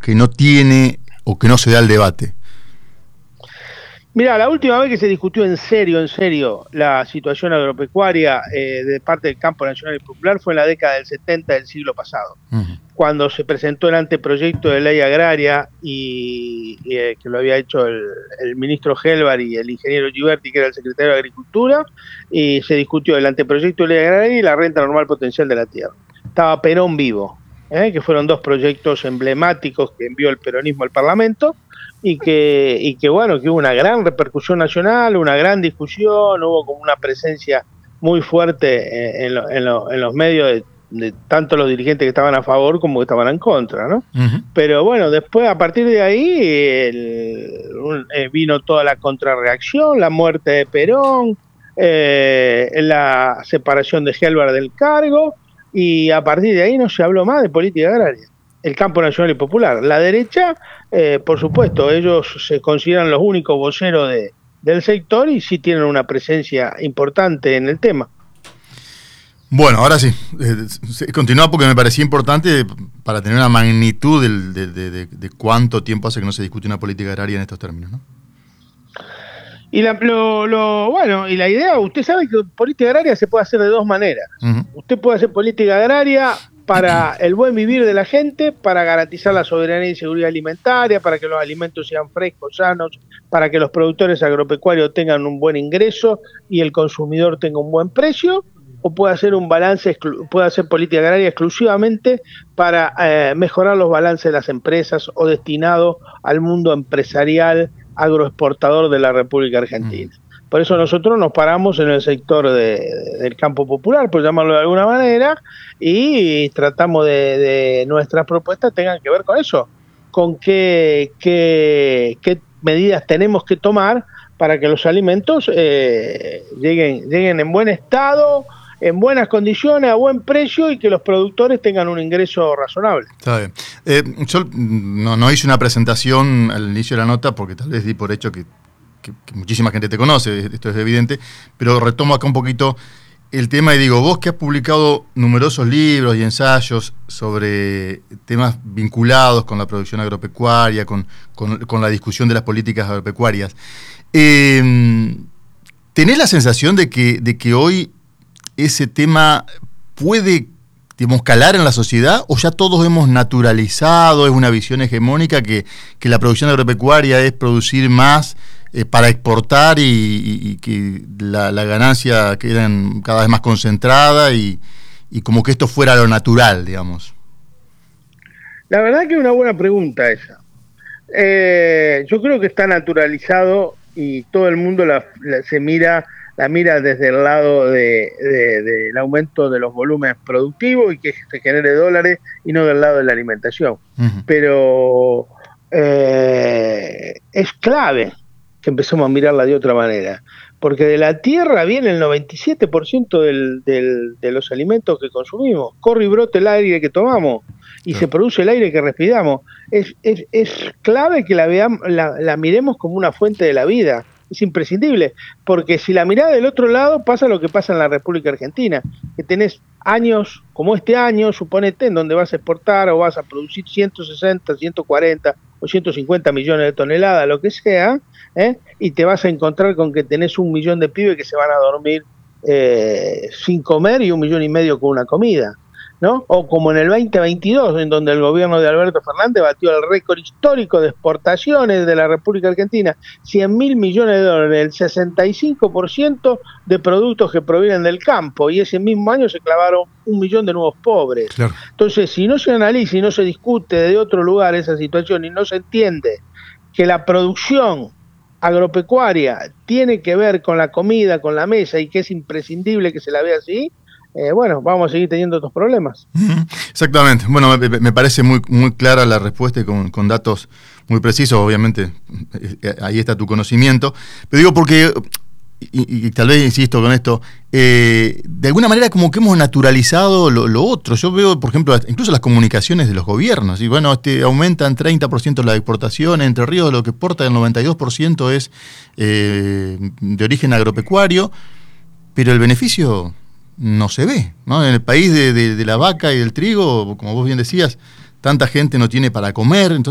que no tiene o que no se da el debate? Mira, la última vez que se discutió en serio, la situación agropecuaria de parte del campo nacional y popular fue en la década del 70 del siglo pasado, cuando se presentó el anteproyecto de ley agraria que lo había hecho el ministro Gelbar y el ingeniero Giberti, que era el secretario de Agricultura, y se discutió el anteproyecto de ley agraria y la renta normal potencial de la tierra. Estaba Perón vivo, que fueron dos proyectos emblemáticos que envió el peronismo al Parlamento, y que bueno, que hubo una gran repercusión nacional, una gran discusión, hubo como una presencia muy fuerte en los medios de tanto los dirigentes que estaban a favor como que estaban en contra, ¿no? Pero bueno, después, a partir de ahí, vino toda la contrarreacción, la muerte de Perón, la separación de Gelbar del cargo, y a partir de ahí no se habló más de política agraria. El campo nacional y popular. La derecha, por supuesto, ellos se consideran los únicos voceros del sector y sí tienen una presencia importante en el tema. Bueno, ahora sí, continúa porque me parecía importante para tener una magnitud de cuánto tiempo hace que no se discute una política agraria en estos términos, ¿no? Y y la idea, usted sabe que política agraria se puede hacer de dos maneras. Usted puede hacer política agraria para el buen vivir de la gente, para garantizar la soberanía y seguridad alimentaria, para que los alimentos sean frescos, sanos, para que los productores agropecuarios tengan un buen ingreso y el consumidor tenga un buen precio, o puede hacer puede hacer política agraria exclusivamente para mejorar los balances de las empresas o destinado al mundo empresarial agroexportador de la República Argentina. Por eso nosotros nos paramos en el sector del campo popular, por llamarlo de alguna manera, y tratamos de nuestras propuestas tengan que ver con eso, con qué medidas tenemos que tomar para que los alimentos lleguen en buen estado, en buenas condiciones, a buen precio, y que los productores tengan un ingreso razonable. Está bien. Yo no hice una presentación al inicio de la nota porque tal vez di por hecho que muchísima gente te conoce, esto es evidente, pero retomo acá un poquito el tema y digo, vos que has publicado numerosos libros y ensayos sobre temas vinculados con la producción agropecuaria, con la discusión de las políticas agropecuarias, ¿tenés la sensación de que hoy ese tema puede, digamos, calar en la sociedad, o ya todos hemos naturalizado, es una visión hegemónica que la producción agropecuaria es producir más para exportar y que la ganancia queda cada vez más concentrada y como que esto fuera lo natural, digamos? La verdad que es una buena pregunta esa. Yo creo que está naturalizado y todo el mundo la mira desde el lado del aumento de los volúmenes productivos y que se genere dólares, y no del lado de la alimentación. Pero es clave que empecemos a mirarla de otra manera, porque de la tierra viene el 97% de los alimentos que consumimos, corre y brote el aire que tomamos, y se produce el aire que respiramos. Es clave que la miremos como una fuente de la vida. Es imprescindible, porque si la mirás del otro lado pasa lo que pasa en la República Argentina, que tenés años como este año, suponete, en donde vas a exportar o vas a producir 160, 140 o 150 millones de toneladas, lo que sea, y te vas a encontrar con que tenés 1 millón de pibes que se van a dormir sin comer y 1,5 millones con una comida, ¿no? O como en el 2022, en donde el gobierno de Alberto Fernández batió el récord histórico de exportaciones de la República Argentina, 100.000 millones de dólares, el 65% de productos que provienen del campo, y ese mismo año se clavaron 1 millón de nuevos pobres. Claro. Entonces, si no se analiza y no se discute de otro lugar esa situación y no se entiende que la producción agropecuaria tiene que ver con la comida, con la mesa, y que es imprescindible que se la vea así, vamos a seguir teniendo estos problemas. Exactamente. Bueno, me parece muy clara la respuesta y con datos muy precisos, obviamente, ahí está tu conocimiento. Pero digo porque, y tal vez insisto con esto, de alguna manera como que hemos naturalizado lo otro. Yo veo, por ejemplo, incluso las comunicaciones de los gobiernos, y bueno, aumentan 30% las exportaciones, Entre Ríos lo que exporta el 92% es de origen agropecuario, pero el beneficio no se ve, ¿no? En el país de la vaca y del trigo, como vos bien decías, tanta gente no tiene para comer, entonces